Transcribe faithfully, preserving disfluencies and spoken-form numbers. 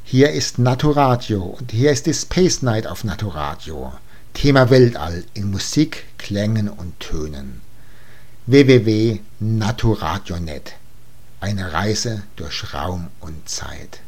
Hier ist Naturadio und hier ist die Space Night auf Naturadio. Thema Weltall in Musik, Klängen und Tönen. w w w punkt naturadio punkt net. Eine Reise durch Raum und Zeit.